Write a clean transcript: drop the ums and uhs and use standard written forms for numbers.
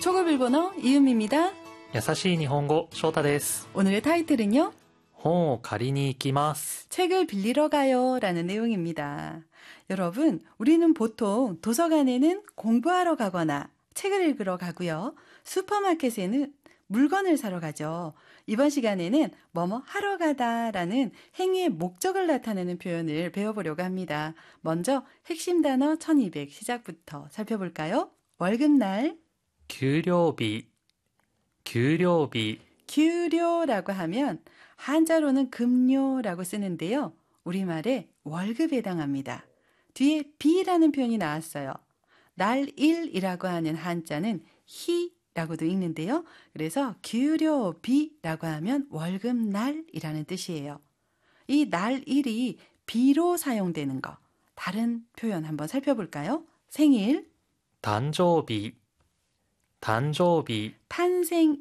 초급 일본어 이은미입니다. 優しい日本語、翔太です。 오늘의 타이틀은요. 本を借りに行きます。 책을 빌리러 가요 라는 내용입니다. 여러분, 우리는 보통 도서관에는 공부하러 가거나 책을 읽으러 가고요. 슈퍼마켓에는 물건을 사러 가죠. 이번 시간에는 뭐뭐 하러 가다 라는 행위의 목적을 나타내는 표현을 배워보려고 합니다. 먼저 핵심 단어 1200 시작부터 살펴볼까요? 월급날, 給料日、給料日、 규료라고 하면 한자로는 금료라고 쓰는데요. 우리말에 월급에 해당합니다. 뒤에 비라는 표현이 나왔어요. 날일이라고 하는 한자는 희라고도 읽는데요. 그래서 규료비라고 하면 월급날이라는 뜻이에요. 이 날일이 비로 사용되는 거, 다른 표현 한번 살펴볼까요? 생일, 誕生日、誕生日、 탄생